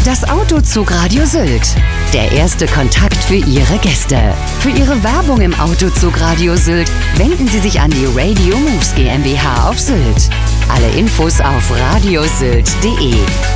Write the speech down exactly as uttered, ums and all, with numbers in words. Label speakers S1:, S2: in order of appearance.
S1: Das Autozug-Radio Sylt. Der erste Kontakt für Ihre Gäste. Für Ihre Werbung im Autozug-Radio Sylt wenden Sie sich an die Radio Moves GmbH auf Sylt. Alle Infos auf radiosylt punkt de.